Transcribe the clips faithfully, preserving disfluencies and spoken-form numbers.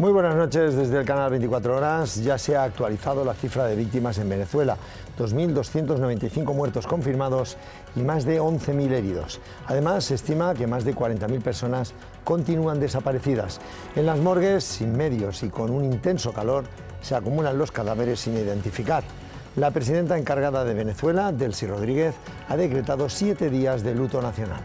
Muy buenas noches desde el canal veinticuatro horas. Ya se ha actualizado la cifra de víctimas en Venezuela. dos mil doscientos noventa y cinco muertos confirmados y más de once mil heridos. Además, se estima que más de cuarenta mil personas continúan desaparecidas. En las morgues, sin medios y con un intenso calor, se acumulan los cadáveres sin identificar. La presidenta encargada de Venezuela, Delcy Rodríguez, ha decretado siete días de luto nacional.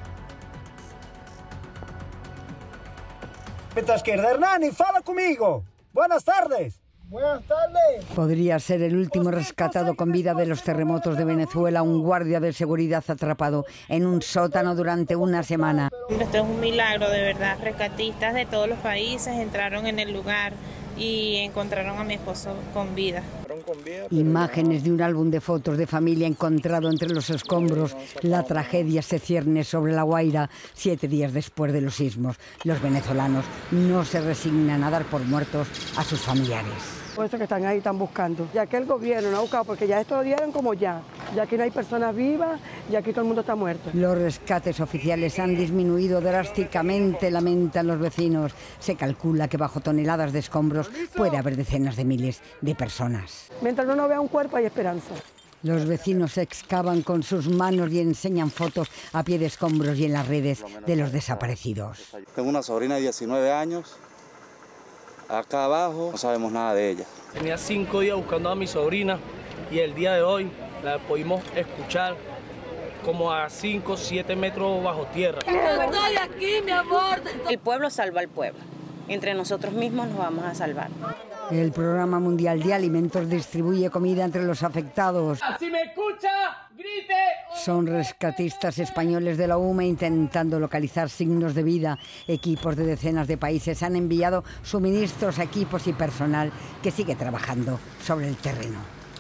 Mientras que Hernani, fala conmigo. Buenas tardes. Buenas tardes. Podría ser el último rescatado con vida de los terremotos de Venezuela, un guardia de seguridad atrapado en un sótano durante una semana. Esto es un milagro, de verdad. Rescatistas de todos los países entraron en el lugar y encontraron a mi esposo con vida. Imágenes de un álbum de fotos de familia encontrado entre los escombros. La tragedia se cierne sobre La Guaira siete días después de los sismos. Los venezolanos no se resignan a dar por muertos a sus familiares. Por eso que están ahí, están buscando. Ya que el gobierno no ha buscado, porque ya esto lo dieron como ya. Ya aquí no hay personas vivas y aquí todo el mundo está muerto. Los rescates oficiales han disminuido drásticamente, lamentan los vecinos. Se calcula que bajo toneladas de escombros puede haber decenas de miles de personas. Mientras uno no vea un cuerpo hay esperanza. Los vecinos excavan con sus manos y enseñan fotos a pie de escombros y en las redes de los desaparecidos. Tengo una sobrina de diecinueve años. Acá abajo no sabemos nada de ella. Tenía cinco días buscando a mi sobrina y el día de hoy la pudimos escuchar como a cinco o siete metros bajo tierra. Estoy aquí, mi amor. El pueblo salva al pueblo. Entre nosotros mismos nos vamos a salvar. El Programa Mundial de Alimentos distribuye comida entre los afectados. Si me escucha, grite. Son rescatistas españoles de la U M E intentando localizar signos de vida. Equipos de decenas de países han enviado suministros a equipos y personal que sigue trabajando sobre el terreno.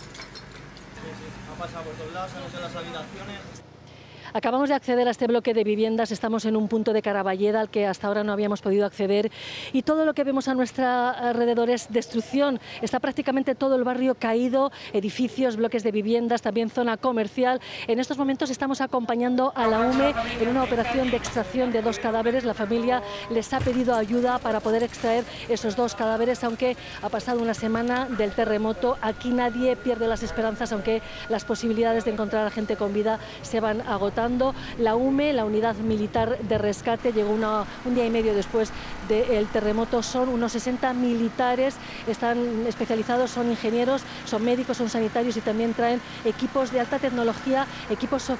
Ha pasado por todos lados, en las habitaciones. Acabamos de acceder a este bloque de viviendas, estamos en un punto de Caraballeda al que hasta ahora no habíamos podido acceder y todo lo que vemos a nuestro alrededor es destrucción. Está prácticamente todo el barrio caído, edificios, bloques de viviendas, también zona comercial. En estos momentos estamos acompañando a la U M E en una operación de extracción de dos cadáveres. La familia les ha pedido ayuda para poder extraer esos dos cadáveres, aunque ha pasado una semana del terremoto. Aquí nadie pierde las esperanzas, aunque las posibilidades de encontrar a gente con vida se van agotando. La U M E, la Unidad Militar de Rescate, llegó una, un día y medio después del terremoto. Son unos sesenta militares, están especializados, son ingenieros, son médicos, son sanitarios y también traen equipos de alta tecnología, equipos